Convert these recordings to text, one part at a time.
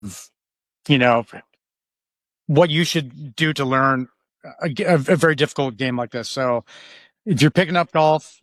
you know, what you should do to learn a very difficult game like this. So if you're picking up golf,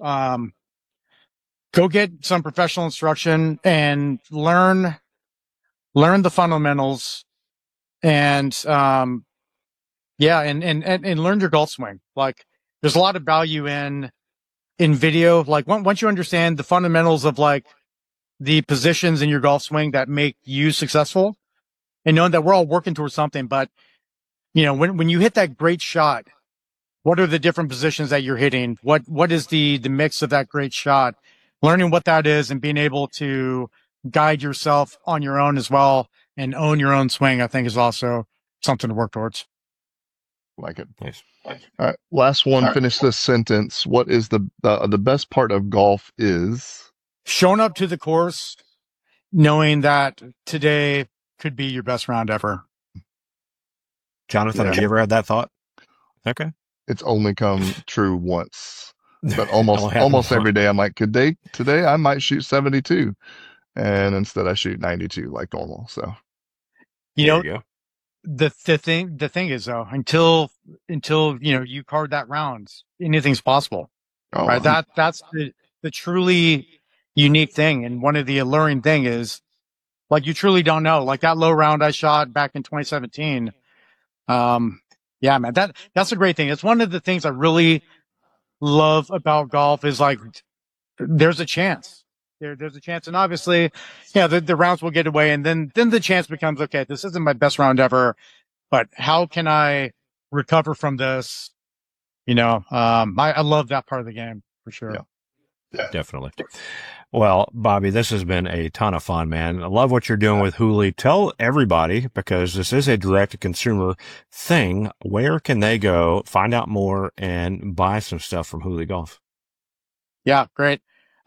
go get some professional instruction and learn the fundamentals and, yeah, and learn your golf swing. Like there's a lot of value in video. Like once you understand the fundamentals of like the positions in your golf swing that make you successful and knowing that we're all working towards something, but when you hit that great shot, what are the different positions that you're hitting? What is the mix of that great shot? Learning what that is and being able to guide yourself on your own as well and own your own swing, I think is also something to work towards. Like it. Nice. All right. Last one. Finish this sentence. What is the best part of golf is? Showing up to the course, knowing that today could be your best round ever. Jonathan, have you ever had that thought? Okay. It's only come true once, but almost every day I'm like, today I might shoot 72, and instead I shoot 92 like normal. So, you go. The thing is though, until you card that round, anything's possible, right? That's the truly unique thing, and one of the alluring thing is like you truly don't know. Like that low round I shot back in 2017. Yeah, man, that's a great thing. It's one of the things I really love about golf is like there's a chance. There's a chance, and obviously, the rounds will get away, and then the chance becomes, okay, this isn't my best round ever, but how can I recover from this? I love that part of the game for sure. Yeah. Definitely. Well, Bobby, this has been a ton of fun, man. I love what you're doing with Hooley. Tell everybody, because this is a direct-to-consumer thing, where can they go find out more and buy some stuff from Hooley Golf? Yeah, great.